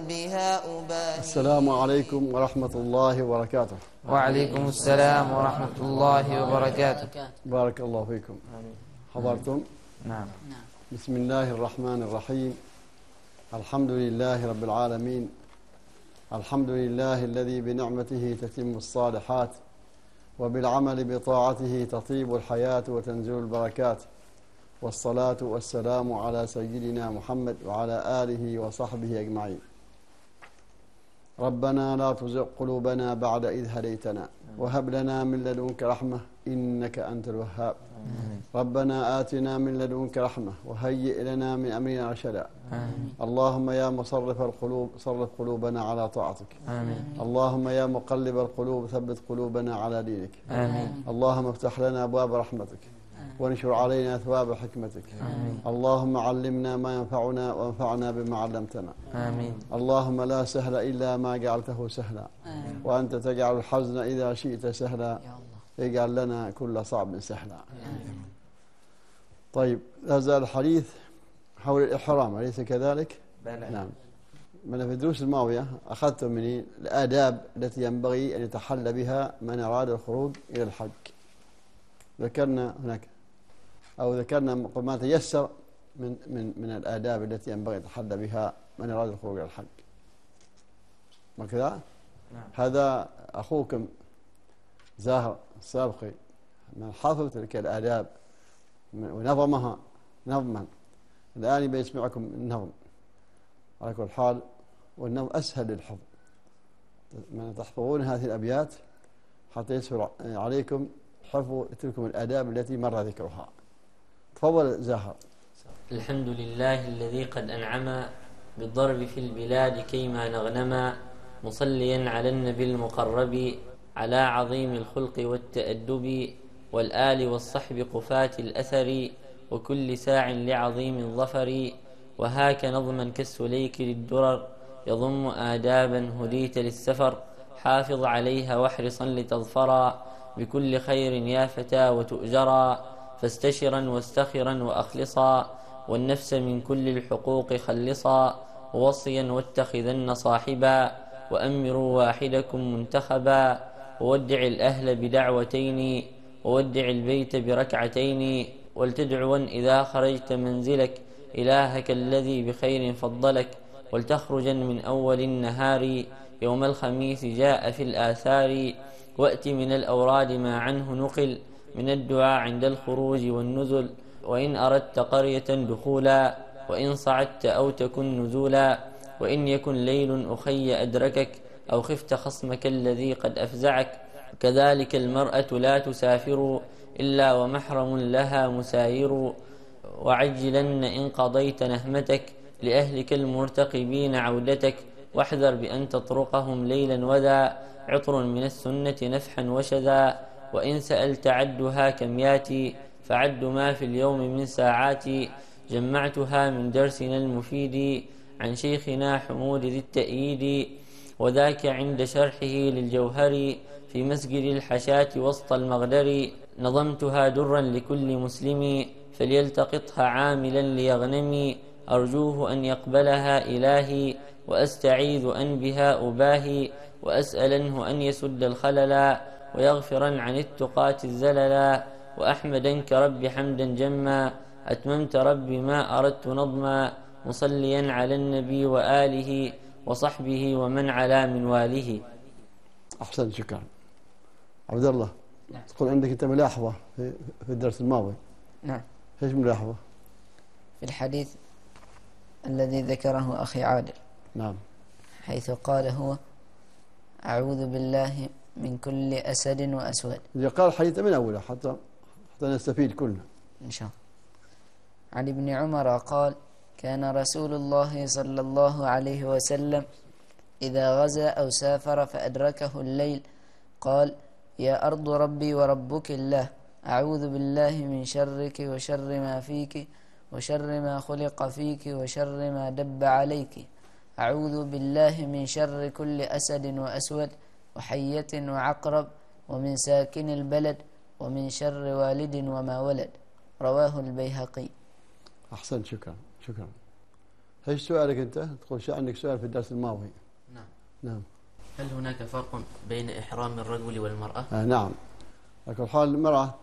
بها أباهي. السلام عليكم ورحمة الله وبركاته. وعليكم السلام ورحمة الله وبركاته. بارك الله فيكم. حضرتم؟ نعم. بسم الله الرحمن الرحيم. الحمد لله رب العالمين. الحمد لله الذي بنعمته تتم الصالحات، وبالعمل بطاعته تطيب الحياة وتنزل البركات، والصلاة والسلام على سيدنا محمد وعلى آله وصحبه أجمعين. ربنا لا تزغ قلوبنا بعد إذ هديتنا وهب لنا من لدنك رحمة إنك أنت الوهاب. ربنا آتنا من لدنك رحمة وهيئ لنا من أمرنا رشدا. اللهم يا مصرف القلوب صرف قلوبنا على طاعتك. اللهم يا مقلب القلوب ثبت قلوبنا على دينك. اللهم افتح لنا أبواب رحمتك وانشر علينا ثواب حكمتك. اللهم علمنا ما ينفعنا وانفعنا بما علمتنا. اللهم لا سهل إلا ما جعلته سهلا، وأنت تجعل الحزن إذا شئت سهلا. اجعل لنا كل صعب سهلا. طيب، لا زال الحديث حول الإحرام، أليس كذلك؟ نعم. من في الدروس الماضية أخذت مني الآداب التي ينبغي أن يتحلى بها من أراد الخروج إلى الحج. ذكرنا هناك ما تيسر من الآداب التي ينبغي أن يتحلى بها من أراد الخروج إلى الحج. وكذا هذا أخوكم زاهر السابقي من حافظ تلك الآداب ونظمها نظما. الآن بيسمعكم النظم على كل حال، والنظم أسهل للحفظ. من تحفظون هذه الأبيات حتى يسهل عليكم حفظ تلكم الآداب التي مر ذكرها. تفضل زاهر. الحمد لله الذي قد أنعم بالضرب في البلاد كيما نغنما، مصليا على النبي المقرب على عظيم الخلق والتأدب، والآل والصحب قفاة الأثر وكل ساع لعظيم الظفر. وهاك نظما كالسليك للدرر يضم آدابا هديت للسفر، حافظ عليها واحرصا لتظفرا بكل خير يا فتى وتؤجرا، فاستشرا واستخرا وأخلصا والنفس من كل الحقوق خلصا، ووصيا واتخذن صاحبا وأمروا واحدكم منتخبا، وودع الأهل بدعوتين وودع البيت بركعتين، ولتدعون إذا خرجت منزلك إلهك الذي بخير فضلك، ولتخرجا من أول النهار يوم الخميس جاء في الآثار، وأت من الأوراد ما عنه نقل من الدعاء عند الخروج والنزل، وإن أردت قرية دخولا وإن صعدت أو تكن نزولا، وإن يكن ليل أخي أدركك أو خفت خصمك الذي قد أفزعك، كذلك المرأة لا تسافر إلا ومحرم لها مساير، وعجلن إن قضيت نهمتك لأهلك المرتقبين عودتك، واحذر بأن تطرقهم ليلا وذا عطر من السنة نفحا وشذا، وإن سألت عدها كم ياتي فعد ما في اليوم من ساعات، جمعتها من درسنا المفيد عن شيخنا حمود ذي التأييد، وذاك عند شرحه للجوهر في مسجد الحشاة وسط المغدر، نظمتها درا لكل مسلم فليلتقطها عاملا ليغنم، أرجوه أن يقبلها إلهي وأستعيذ أن بها أباهي، وأسألنه أن يسد الخللا ويغفرا عن التقات الزللا، وأحمدنك رب حمدا جما أتممت رب ما أردت نظما، مصليا على النبي وآله وصحبه ومن على منواله. أحسن، شكرا. عبد الله، تقول عندك أنت ملاحظة في الدرس الماضي. نعم. ايش ملاحظة؟ في الحديث الذي ذكره أخي عادل. نعم. حيث قال هو: أعوذ بالله من كل أسد وأسود. إذا قال الحديث من أوله حتى نستفيد كلنا إن شاء الله. عن ابن عمر قال: كان رسول الله صلى الله عليه وسلم إذا غزا أو سافر فأدركه الليل قال: يا أرض ربي وربك الله، أعوذ بالله من شرك وشر ما فيك وشر ما خلق فيك وشر ما دب عليك، أعوذ بالله من شر كل أسد وأسود وحية وعقرب ومن ساكن البلد ومن شر والد وما ولد. رواه البيهقي. أحسن، شكرا. ايش سؤالك أنت؟ تقول شو عندك سؤال في الدرس الماضي؟ نعم. نعم. هل هناك فرق بين إحرام الرجل والمرأة؟ نعم. على كل حال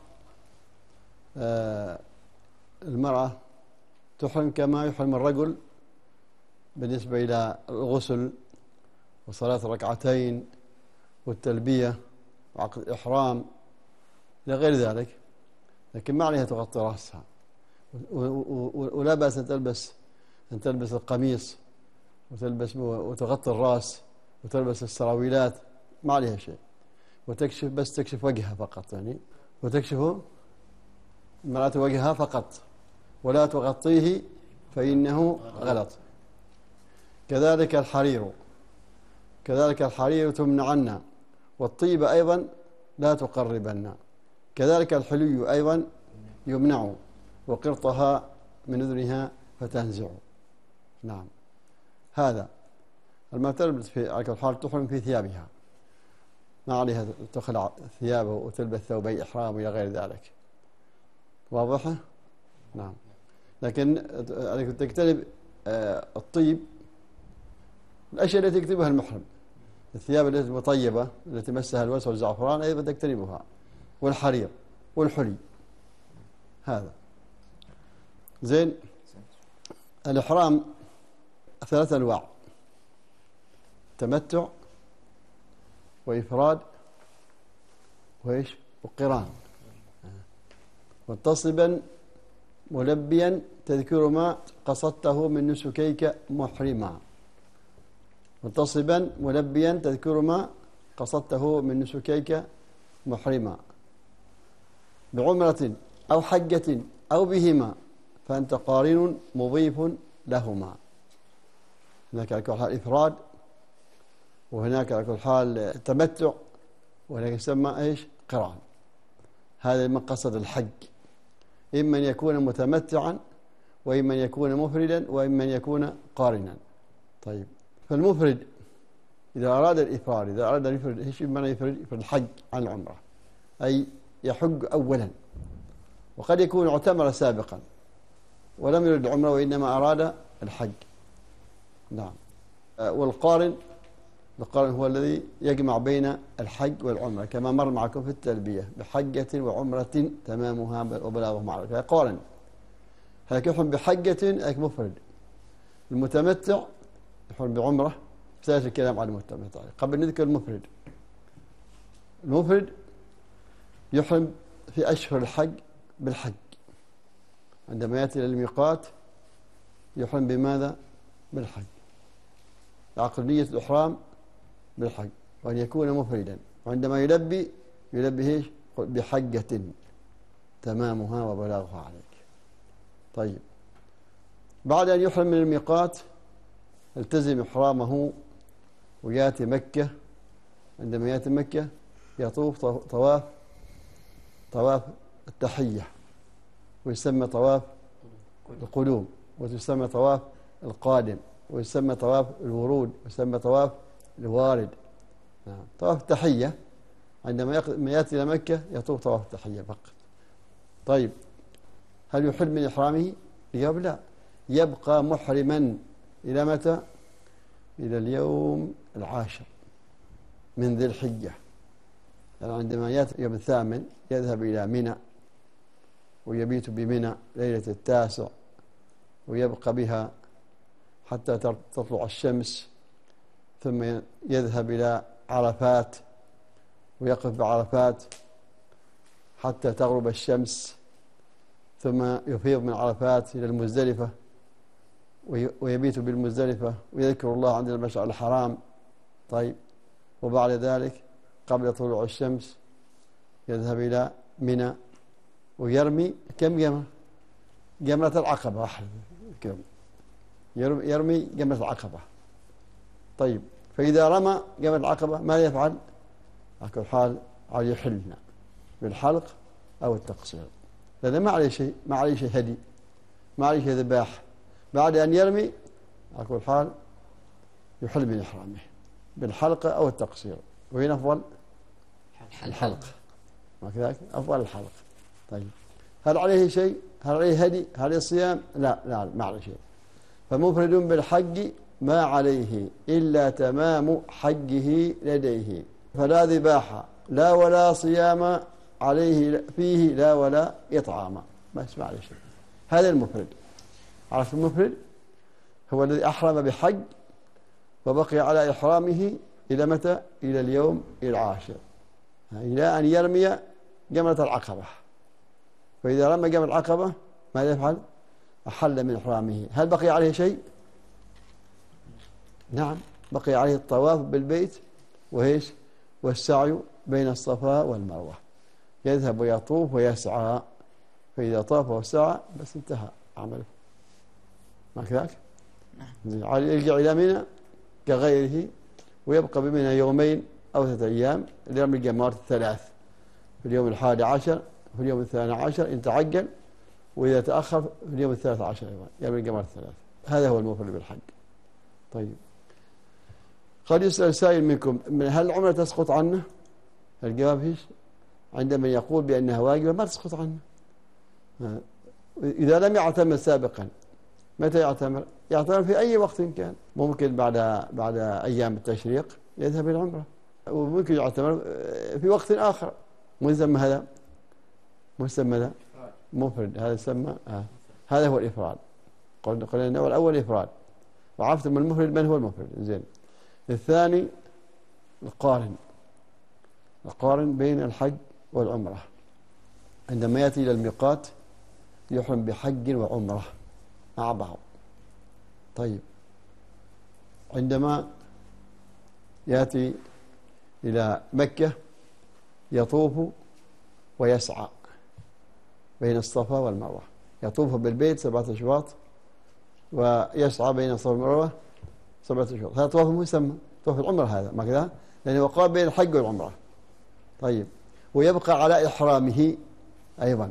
المرأة تحرم كما يحرم الرجل بالنسبة إلى الغسل وصلاة ركعتين والتلبية وعقد الإحرام إلى غير ذلك، لكن ما عليها تغطي رأسها، ولا بأس أن تلبس القميص وتغطي الرأس وتلبس السراويلات، ما عليها شيء، بس تكشف وجهها فقط، يعني وتكشف المرأة وجهها فقط ولا تغطيه فإنه غلط. كذلك الحرير تمنعن، والطيب أيضا لا تقربن، كذلك الحلي أيضا يمنع، وقرطها من أذنها فتنزع. نعم. هذا المرأة تلبس على كل حال تحرم في ثيابها، ما عليها تخلع ثيابه وتلبس ثوبي إحرام إلى غير ذلك. واضحة؟ نعم. لكن تجتنب الطيب، الأشياء التي يكتبها المحرم، الثياب التي المطيبة التي مسها الوسخ والزعفران أيضا تجتنبها، والحرير والحلي. هذا زين. الإحرام 3 أنواع: تمتع وإفراد وقران. متصبا ملبيا تذكر ما قصدته من نسكيك محرما. متصبا ملبيا تذكر ما قصدته من نسكيك محرما، بعمرة أو حجة أو بهما فأنت قارن مضيف لهما. هناك على كل حال إفراد، وهناك على كل حال تمتع، وهناك يسمى قران. هذا من قصد الحج، إما أن يكون متمتعا، وإما أن يكون مفردا، وإما أن يكون قارنا. طيب، فالمفرد إذا أراد الإفراد، إذا أراد الإفراد، إيش معنى يفرد الحج عن العمرة؟ أي يحج أولا، وقد يكون اعتمر سابقا ولم يرد العمرة وإنما أراد الحج. نعم. والقارن هو الذي يجمع بين الحج والعمرة، كما مر معكم في التلبية: بحجة وعمرة تمامها وبلاغه معركة. قارن هذا يحرم بحجة، هذا مفرد. المتمتع يحرم بعمرة. سيأتي الكلام عن المتمتع. قبل نذكر المفرد. المفرد يحرم في أشهر الحج بالحج، عندما يأتي إلى الميقات يحرم بماذا؟ بالحج، عقد نية الإحرام بالحج، وأن يكون مفردا. وعندما يلبي بحجة تمامها وبلاغها عليك. طيب، بعد أن يحرم من الميقات التزم إحرامه ويأتي مكة. عندما يأتي مكة يطوف طواف التحية، ويسمى طواف القدوم، ويسمى طواف القادم، ويسمى طواف الورود، ويسمى طواف الوارد. طواف التحية عندما يأتي إلى مكة يطوف طواف التحية فقط. طيب، هل يحل من إحرامه؟ الجواب لا، يبقى محرما إلى متى؟ إلى اليوم 10 من ذي الحجة. يعني عندما يأتي يوم 8 يذهب إلى منى ويبيت بمنى ليلة 9، ويبقى بها حتى تطلع الشمس، ثم يذهب إلى عرفات ويقف بعرفات حتى تغرب الشمس، ثم يفيض من عرفات إلى المزدلفة ويبيت بالمزدلفة ويذكر الله عند المشعر الحرام. طيب، وبعد ذلك قبل طلوع الشمس يذهب إلى منى ويرمي كم جمرة العقبة واحدة، يرمي جمرة العقبة. طيب، فإذا رمى جمرة العقبة ماذا يفعل؟ على كل حال يحلنا بالحلق أو التقصير، لأن ما عليه شيء هدي، ما عليه شيء ذباح. بعد أن يرمي على كل حال يحل من إحرامه بالحلق أو التقصير، وين أفضل؟ الحلق، ما كذلك أفضل الحلق. طيب، هل عليه شيء؟ هل عليه هدي؟ هل عليه صيام؟ لا ما عليه شيء. فمفرد بالحج ما عليه إلا تمام حجه لديه، فلا ذباح لا ولا صيام عليه فيه لا ولا إطعام، ما اسمع عليه شيء. هذا المفرد. عرف المفرد هو الذي أحرم بحج وبقي على إحرامه إلى متى؟ إلى اليوم العاشر، إلى أن يرمي جمرة العقبة. فإذا رمى جمرة العقبة ماذا يفعل؟ أحل من إحرامه. هل بقي عليه شيء؟ نعم، بقي عليه الطواف بالبيت وإيش؟ والسعي بين الصفا والمروة. يذهب ويطوف ويسعى، فإذا طاف وسعى بس انتهى عمله، ما كذلك؟ يرجع إلى منى كغيره ويبقى بمنى يومين أو 3 أيام لرمي الجمرات الثلاث، في اليوم 11 في اليوم 12 إن تعجل، وإذا تأخر في اليوم 13 أيضا يرمي الجمرات الثلاث. هذا هو المفرد بالحج. طيب، قد يسأل سائل منكم هل العمرة تسقط عنه؟ الجواب ايش؟ عندما يقول بأنها واجبة ما تسقط عنه. إذا لم يعتمر سابقا متى يعتمر؟ يعتمر في أي وقت كان. ممكن بعد أيام التشريق يذهب إلى العمرة، وممكن يعتمر في وقت آخر. مسمى هذا مسمى مفرد، هذا يسمى هذا هو الإفراد. قلنا النوع الأول إفراد، وعرفتم المفرد من هو المفرد. زين. الثاني القارن بين الحج والعمرة. عندما يأتي إلى الميقات يحرم بحج وعمرة مع بعض. طيب، عندما يأتي إلى مكة يطوف ويسعى بين الصفا والمروة. يطوف بالبيت 7 أشواط ويسعى بين الصفا والمروة 7 أشواط. هذا طواف مسمى طواف العمرة، هذا ما كذا، لأنه وقع بين الحج والعمرة. طيب، ويبقى على إحرامه أيضا،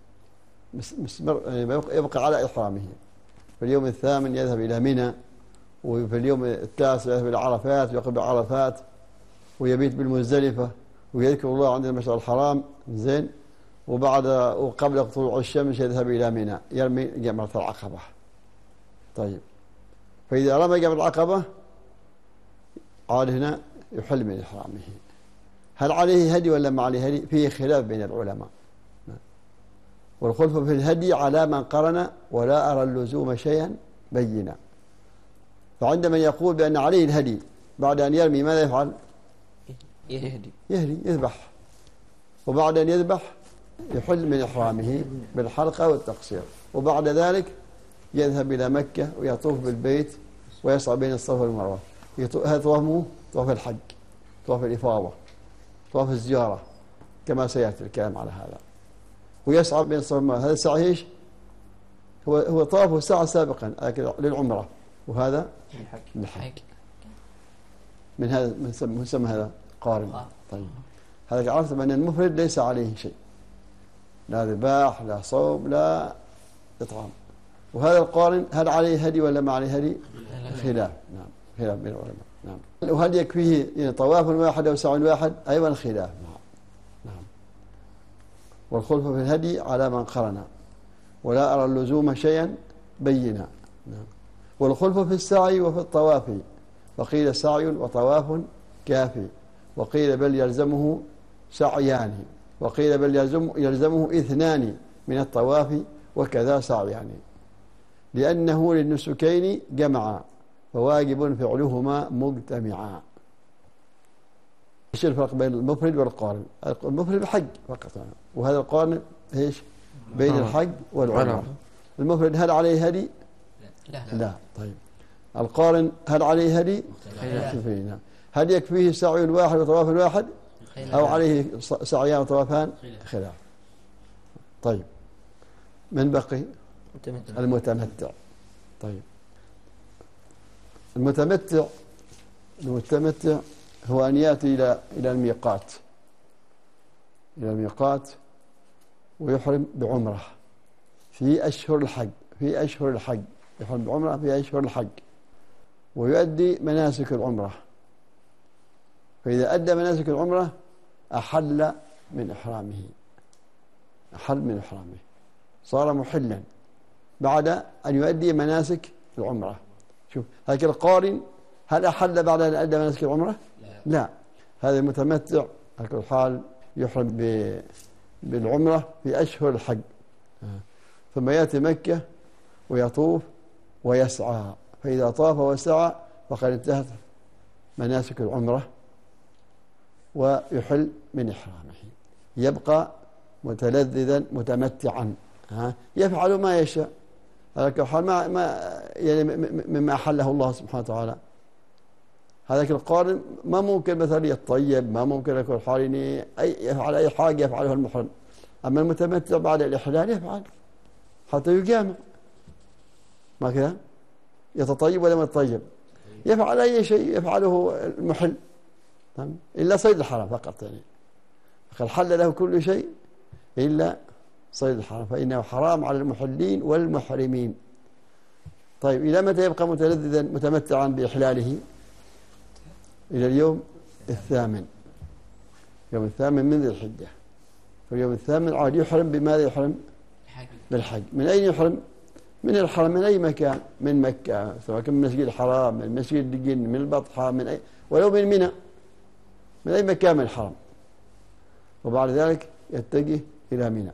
يبقى على إحرامه. في اليوم 8 يذهب إلى منى، وفي اليوم 9 يذهب إلى عرفات ويقف بعرفات ويبيت بالمزدلفة ويذكر الله عند المشعر الحرام. زين. وقبل طلوع الشمس يذهب إلى منى يرمي جمرة العقبة. طيب، فإذا رمى جمرة العقبة عاد هنا يحل من إحرامه. هل عليه هدي ولا ما عليه هدي؟ فيه خلاف بين العلماء، والخلف في الهدي على من قرن ولا أرى اللزوم شيئا بينا. فعندما يقول بأن عليه الهدي بعد أن يرمي ماذا يفعل؟ يهدي يذبح، وبعد أن يذبح يحل من إحرامه بالحلقة والتقصير، وبعد ذلك يذهب إلى مكة ويطوف بالبيت ويسعى بين الصفا والمروة. هذا طواف الحج، طواف الإفاضة، طواف الزيارة، كما سيأتي الكلام على هذا. ويسعى بين الصفا والمروة. هذا السعي ايش؟ هو طواف وسعى سابقا للعمرة، وهذا للحج. من هذا مسمى هذا قارن. طيب، هذا عرفت أن المفرد ليس عليه شيء، لا ذباح لا صوم لا إطعام. وهذا القارن هل عليه هدي ولا ما عليه هدي؟ خلاف. نعم، خلاف بين العلماء. نعم. وهل يكفيه يعني طواف واحد أو سعي واحد؟ أيضا خلاف. نعم. والخلف في الهدي على من قرن ولا أرى اللزوم شيئا بينا. نعم. والخلف في السعي وفي الطواف، وقيل سعي وطواف كافي، وقيل بل يلزمه سعيان، وقيل بل يلزمه 2 من الطواف وكذا سعيان، لأنه للنسكين جمعا فواجب فعلهما مجتمعا. ايش الفرق بين المفرد والقارن؟ المفرد الحج فقط، وهذا القارن ايش؟ بين الحج والعمرة. المفرد هل عليه هدي؟ لا. طيب، القارن هل عليه هدي؟ لا. هل يكفيه سعي واحد وطواف واحد أو عليه سعيان وطوافان؟ خلاف. طيب، من بقي؟ المتمتع. طيب، المتمتع هو أن يأتي إلى الميقات ويحرم بعمرة في أشهر الحج، يحرم بعمرة في أشهر الحج ويؤدي مناسك العمرة. فإذا أدى مناسك العمرة أحل من إحرامه، صار محلا بعد أن يؤدي مناسك العمرة. شوف هكذا القارن هل أحل بعد أن أدى مناسك العمرة؟ لا. هذا المتمتع على كل حال يحرم بالعمرة في أشهر الحج، ثم يأتي مكة ويطوف ويسعى، فإذا طاف وسعى فقد انتهت مناسك العمرة ويحل من إحرامه، يبقى متلذذا متمتعا، يفعل ما يشاء على كل حال ما يعني مما أحله الله سبحانه وتعالى. هذاك القارن ما ممكن مثلا يتطيب، ما ممكن يكون حال يفعل أي حاجة يفعلها المحرم. أما المتمتع بعد الإحلال يفعل حتى يجامع، ما كذا يتطيب ولا ما يتطيب، يفعل أي شيء يفعله المحل إلا صيد الحرام فقط، يعني قد حل له كل شيء إلا صيد الحرام، فإنه حرام على المحلين والمحرمين. طيب إلى متى يبقى متلذذا متمتعا بإحلاله؟ إلى اليوم الثامن، يوم الثامن من ذي الحجة. فاليوم الثامن عاد يحرم بماذا؟ يحرم بالحج. من أين يحرم؟ من الحرم، من أي مكان، من مكة، سواء كان من مسجد الحرام، من مسجد الجن، من البطحة، من أي، ولو من منى، من أي مكان من الحرم. وبعد ذلك يتجه إلى منى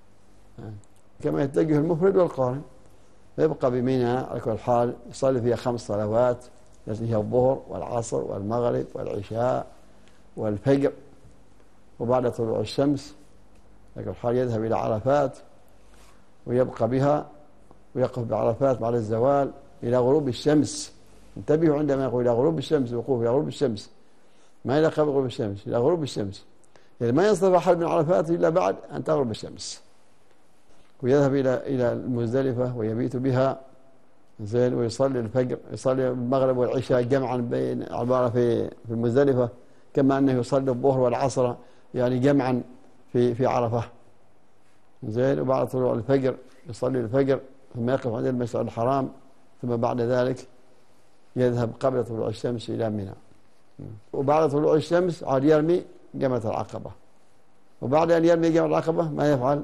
كما يتجه المفرد والقارن، فيبقى بمنى على كل حال يصلي فيها 5 صلوات التي هي الظهر والعصر والمغرب والعشاء والفجر. وبعد طلوع الشمس على كل حال يذهب إلى عرفات ويبقى بها ويقف بعرفات بعد الزوال إلى غروب الشمس. انتبهوا عندما يقول إلى غروب الشمس، وقوف إلى غروب الشمس، ما إلى قبل غروب الشمس، إلى غروب الشمس، يعني ما ينصرف أحد من عرفات إلا بعد أن تغرب الشمس. ويذهب إلى المزدلفة ويبيت بها زين، ويصلي الفجر، يصلي المغرب والعشاء جمعا بين عبارة في المزدلفة، كما أنه يصلي الظهر والعصر يعني جمعا في عرفة زين. وبعد طلوع الفجر يصلي الفجر ثم يقف عند المسجد الحرام، ثم بعد ذلك يذهب قبل طلوع الشمس إلى منى. وبعد طلوع الشمس عاد يرمي جمرة العقبة. وبعد أن يرمي جمرة العقبة ما يفعل؟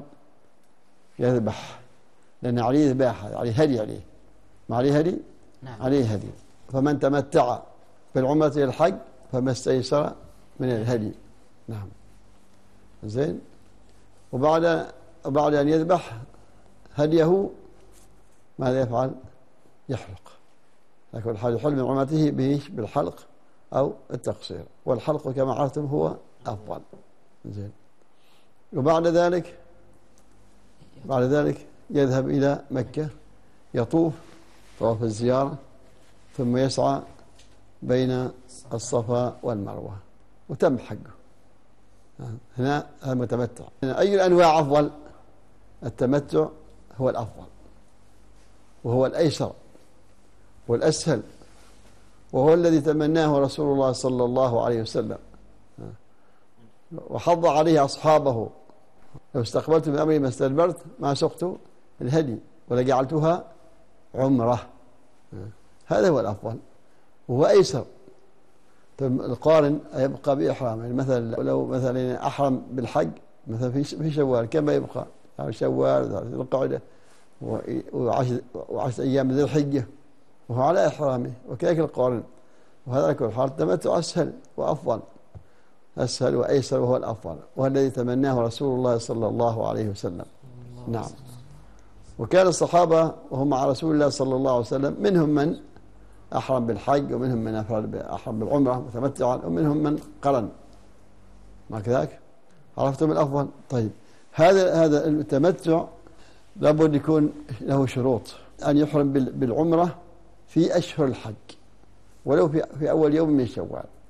يذبح، لأن عليه ذباحة، عليه هدي، عليه ما عليه هدي؟ نعم. عليه هدي. فمن تمتع بالعمرة إلى الحج فما استيسر من الهدي. نعم زين. وبعد أن يذبح هديه ماذا يفعل؟ يحلق. لكن الحال يحل من عمرته بالحلق أو التقصير، والحلق كما عرفتم هو أفضل. زين. وبعد ذلك يذهب إلى مكة يطوف طواف الزيارة، ثم يسعى بين الصفا والمروة وتم حقه. هنا المتمتع. أي الأنواع أفضل؟ التمتع هو الأفضل، وهو الأيسر والأسهل، وهو الذي تمناه رسول الله صلى الله عليه وسلم وحض عليه أصحابه: لو استقبلت من أمري ما استدبرت ما سقت الهدي ولجعلتها عمرة. هذا هو الأفضل وهو أيسر. القارن يبقى بإحرام، يعني مثلا لو مثلا أحرم بالحج مثلا في شوال، كما يبقى شوال ذي القعدة وعشر أيام ذي الحجة وهو على إحرامه، وكذلك القارن. وهذا كل حال التمتع أسهل وأفضل، أسهل وأيسر وهو الأفضل، وهو الذي تمناه رسول الله صلى الله عليه وسلم. نعم. وكان الصحابة وهم مع رسول الله صلى الله عليه وسلم منهم من أحرم بالحج، ومنهم من أحرم بالعمرة متمتعا، ومنهم من قرن، ما كذلك؟ عرفتم الأفضل؟ طيب هذا التمتع لابد يكون له شروط. أن يحرم بالعمرة في أشهر الحج ولو في أول يوم من شوال،